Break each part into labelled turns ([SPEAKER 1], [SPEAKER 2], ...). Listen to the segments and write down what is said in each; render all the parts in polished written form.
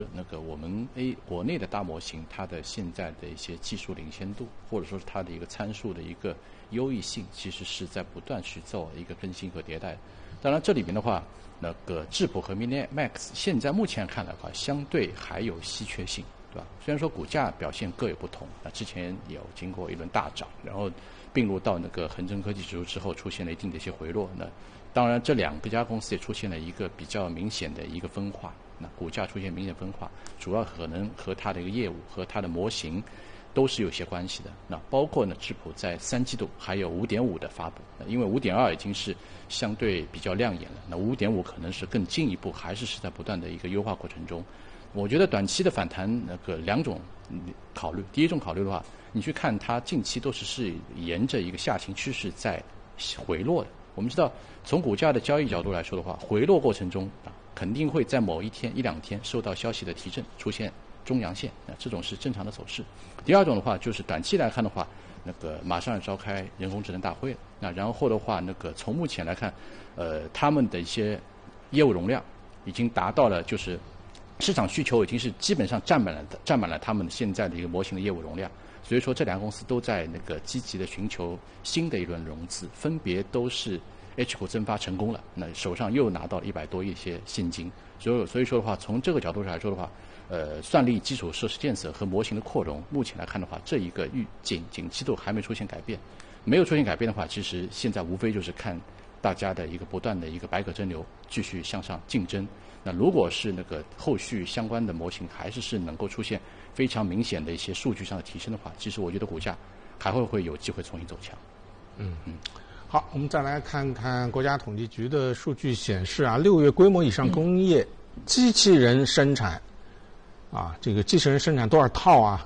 [SPEAKER 1] 那个我们国内的大模型，它的现在的一些技术领先度，或者说是它的一个参数的一个优异性，其实是在不断去做一个更新和迭代。当然，这里面的话，那个智谱和 Mini Max 现在目前看来的话，相对还有稀缺性，对吧？虽然说股价表现各有不同，之前有经过一轮大涨，然后并入到那个恒生科技指数之后，出现了一定的一些回落。那当然，这两家公司也出现了一个比较明显的一个分化。那股价出现明显分化，主要可能和它的一个业务和它的模型都是有些关系的。那包括呢，智谱在3季度还有 5.5 的发布，因为 5.2 已经是相对比较亮眼了，那 5.5 可能是更进一步，还是在不断的一个优化过程中。我觉得短期的反弹那个两种考虑，第一种考虑的话，你去看它近期都是沿着一个下行趋势在回落的。我们知道，从股价的交易角度来说的话，回落过程中肯定会在某一天一两天受到消息的提振，出现中阳线，这种是正常的走势。第二种的话，就是短期来看的话，那个马上要召开人工智能大会了。那然后的话，那个从目前来看，他们的一些业务容量已经达到了，就是市场需求已经是基本上占满了他们现在的一个模型的业务容量。所以说，这两个公司都在那个积极的寻求新的一轮融资，分别都是 H 股增发成功了，那手上又拿到了100多亿一些现金。所以说的话，从这个角度上来说的话，算力、基础设施建设和模型的扩容，目前来看的话，这一个景气度还没出现改变。没有出现改变的话，其实现在无非就是看大家的一个不断的一个百舸争流，继续向上竞争。那如果是那个后续相关的模型还是能够出现非常明显的一些数据上的提升的话，其实我觉得股价还会有机会重新走强。
[SPEAKER 2] 好，我们再来看看国家统计局的数据显示啊，6月规模以上工业机器人生产这个机器人生产多少套啊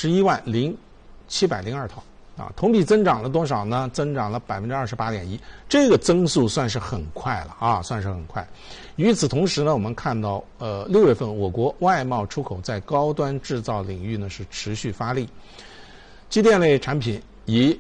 [SPEAKER 2] ？11.702套同比增长了多少呢？增长了28.1%，这个增速算是很快了算是很快。与此同时呢，我们看到6月份我国外贸出口在高端制造领域呢是持续发力，机电类产品以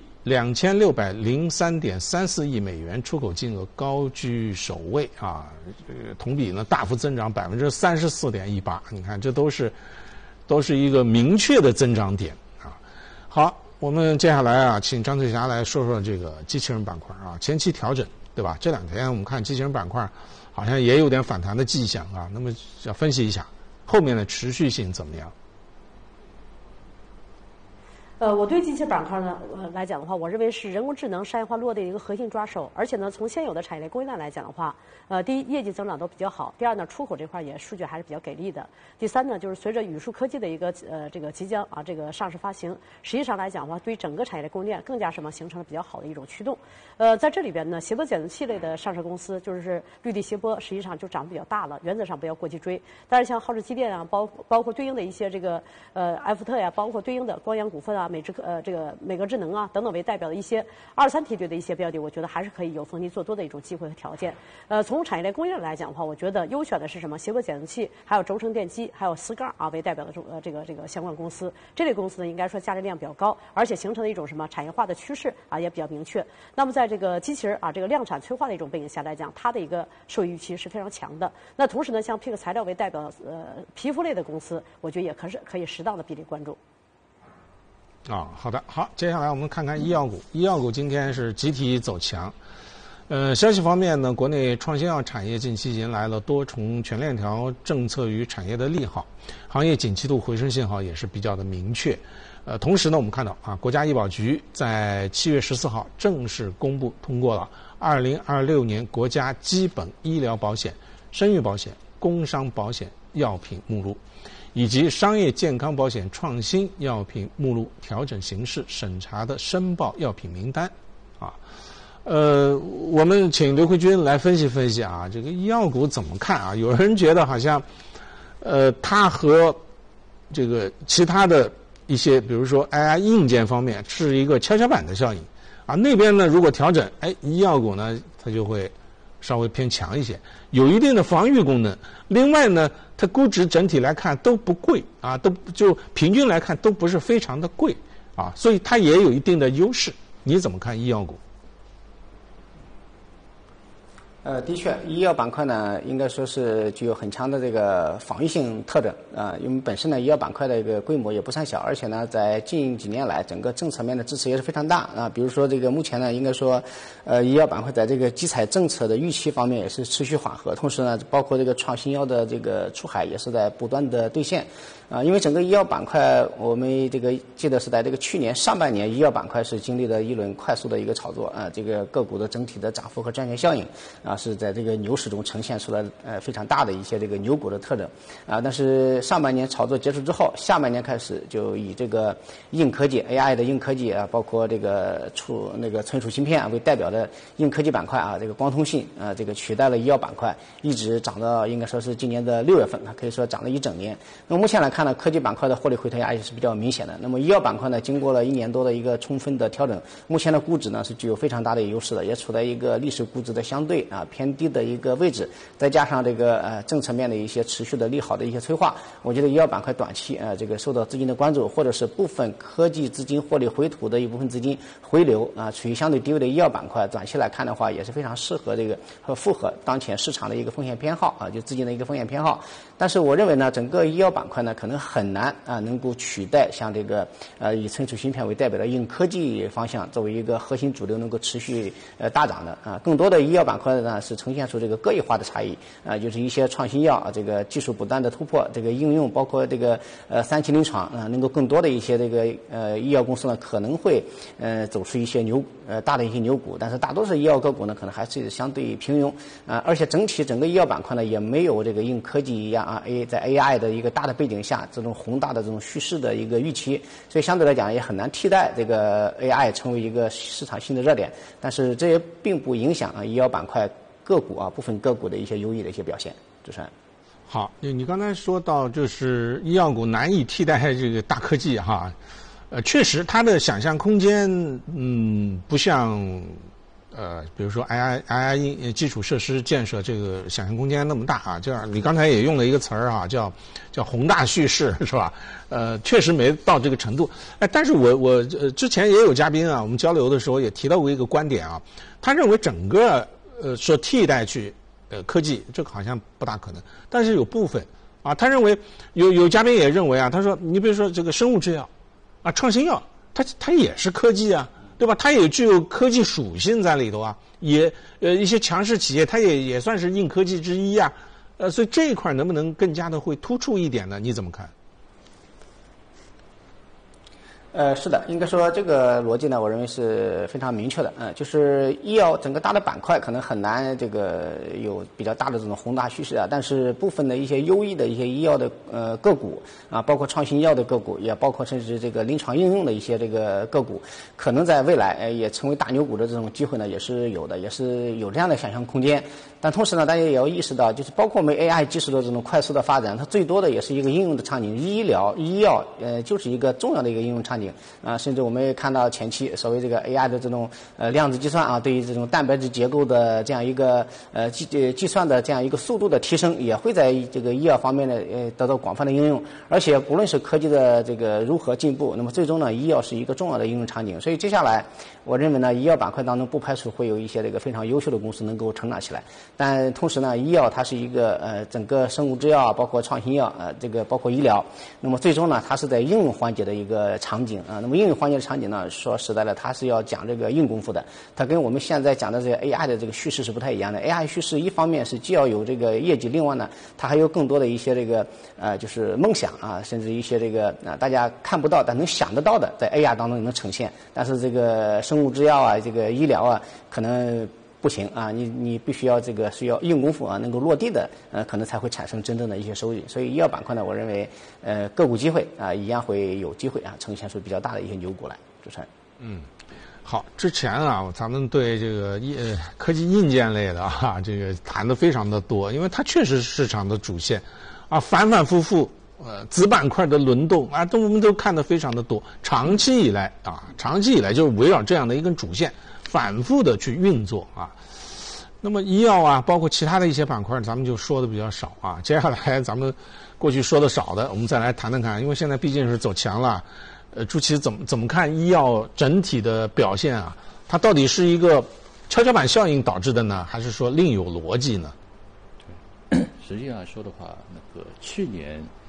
[SPEAKER 2] 2603.34亿美元出口金额高居首位同比呢大幅增长34.18%，你看这都是一个明确的增长点好，我们接下来请张翠霞来说说这个机器人板块前期调整，对吧？这两天我们看机器人板块好像也有点反弹的迹象那么要分析一下后面的持续性怎么样？
[SPEAKER 3] 我对机器板块呢来讲的话，我认为是人工智能商业化落地的一个核心抓手，而且呢，从现有的产业链供应链来讲的话，第一，业绩增长都比较好；第二呢，出口这块也数据还是比较给力的；第三呢，就是随着宇树科技的一个这个即将这个上市发行，实际上来讲的话，对整个产业链供应链更加形成了比较好的一种驱动。在这里边呢，谐波检测器类的上市公司就是绿地谐波，实际上就涨得比较大了，原则上不要过去追。但是像浩志机电包括对应的一些这个埃弗特呀，包括对应的光阳股份这个美格智能等等为代表的一些23梯队的一些标的，我觉得还是可以有逢低做多的一种机会和条件。从产业链供应链来讲的话，我觉得优选的是什么？谐波检测器，还有轴承电机，还有丝杠为代表的这个相关公司。这类公司呢，应该说价值量比较高，而且形成了一种什么产业化的趋势也比较明确。那么在这个机器人这个量产催化的一种背景下来讲，它的一个受益预期是非常强的。那同时呢，像 PIC 材料为代表皮肤类的公司，我觉得也可以适当的比例关注。
[SPEAKER 2] 好的，好，接下来我们看看医药股。医药股今天是集体走强。消息方面呢，国内创新药产业近期迎来了多重全链条政策与产业的利好，行业景气度回升信号也是比较的明确。同时呢，我们看到国家医保局在7月14号正式公布通过了2026年国家基本医疗保险、生育保险、工伤保险药品目录，以及商业健康保险创新药品目录调整形式审查的申报药品名单我们请刘慧君来分析分析这个医药股怎么看有人觉得好像它和这个其他的一些比如说 AI 硬件方面是一个跷跷板的效应那边呢如果调整医药股呢它就会稍微偏强一些，有一定的防御功能。另外呢，它估值整体来看都不贵都就平均来看都不是非常的贵所以它也有一定的优势。你怎么看医药股？
[SPEAKER 4] 的确，医药板块呢，应该说是具有很强的这个防御性特征啊。因为本身呢，医药板块的一个规模也不算小，而且呢，在近几年来，整个政策面的支持也是非常大啊。比如说这个目前呢，应该说，医药板块在这个集采政策的预期方面也是持续缓和，同时呢，包括这个创新药的这个出海也是在不断的兑现。啊，因为整个医药板块，我们这个记得是在这个去年上半年，医药板块是经历了一轮快速的一个炒作啊，这个个股的整体的涨幅和赚钱效应啊，是在这个牛市中呈现出了非常大的一些这个牛股的特征啊。但是上半年炒作结束之后，下半年开始就以这个硬科技 AI 的硬科技啊，包括这个存储芯片为代表的硬科技板块啊，这个光通信啊，这个取代了医药板块，一直涨到应该说是今年的6月份，可以说涨了一整年。那么目前来看呢，科技板块的获利回调压力是比较明显的。那么医药板块呢，经过了1年多的一个充分的调整，目前的估值呢是具有非常大的优势的，也处在一个历史估值的相对偏低的一个位置。再加上这个政策面的一些持续的利好的一些催化，我觉得医药板块短期这个受到资金的关注，或者是部分科技资金获利回吐的一部分资金回流处于相对低位的医药板块，短期来看的话也是非常适合这个和符合当前市场的一个风险偏好就资金的一个风险偏好。但是我认为呢，整个医药板块呢可能很难能够取代像这个以存储芯片为代表的硬科技方向作为一个核心主流能够持续大涨的更多的医药板块呢是呈现出这个个异化的差异就是一些创新药这个技术不断的突破，这个应用包括这个3期临床能够更多的一些这个医药公司呢可能会走出一些大的一些牛股，但是大多数医药个股呢可能还是相对平庸而且整个医药板块呢也没有这个硬科技一样在 AI 的一个大的背景下这种宏大的这种叙事的一个预期，所以相对来讲也很难替代这个 AI 成为一个市场新的热点。但是这也并不影响医药板块个股部分个股的一些优异的一些表现。主持人，
[SPEAKER 2] 好，你刚才说到就是医药股难以替代这个大科技确实它的想象空间不像比如说 AI 基础设施建设这个想象空间那么大这样你刚才也用了一个词儿叫宏大叙事是吧？确实没到这个程度。但是我之前也有嘉宾我们交流的时候也提到过一个观点他认为整个说替代去科技这个好像不大可能，但是有部分他认为有嘉宾也认为他说你比如说这个生物制药创新药它也是科技对吧？它也具有科技属性在里头也一些强势企业它也算是硬科技之一所以这一块能不能更加的会突出一点呢？你怎么看？
[SPEAKER 4] 是的，应该说这个逻辑呢，我认为是非常明确的。就是医药整个大的板块可能很难这个有比较大的这种宏大叙事但是部分的一些优异的一些医药的个股包括创新药的个股，也包括甚至这个临床应用的一些这个个股，可能在未来也成为大牛股的这种机会呢，也是有的，也是有这样的想象空间。但同时呢，大家也要意识到，就是包括我们 AI 技术的这种快速的发展，它最多的也是一个应用的场景，医药就是一个重要的一个应用场景甚至我们也看到前期所谓这个 AI 的这种量子计算对于这种蛋白质结构的这样一个计算的这样一个速度的提升，也会在这个医药方面呢得到广泛的应用。而且不论是科技的这个如何进步，那么最终呢，医药是一个重要的应用场景。所以接下来我认为呢，医药板块当中不排除会有一些这个非常优秀的公司能够成长起来。但同时呢，医药它是一个整个生物制药包括创新药这个包括医疗，那么最终呢，它是在应用环节的一个场景那么应用环节的场景呢，说实在的，它是要讲这个硬功夫的，它跟我们现在讲的这个 AI 的这个叙事是不太一样的。AI 叙事一方面是既要有这个业绩，另外呢，它还有更多的一些这个就是梦想甚至一些这个大家看不到但能想得到的，在 AI 当中能呈现。但是这个生物制药这个医疗可能不行你必须要这个需要硬功夫能够落地的可能才会产生真正的一些收益。所以医药板块呢，我认为个股机会一样会有机会呈现出比较大的一些牛股来。主持人，
[SPEAKER 2] 好，之前咱们对这个科技硬件类的这个谈的非常的多，因为它确实是市场的主线反反复复子板块的轮动我们都看得非常的多。长期以来就是围绕这样的一根主线反复的去运作那么医药包括其他的一些板块咱们就说的比较少接下来咱们过去说的少的我们再来谈谈看，因为现在毕竟是走强了。朱琦怎么看医药整体的表现它到底是一个跷跷板效应导致的呢，还是说另有逻辑呢？
[SPEAKER 1] 对，实际上来说的话，那个去年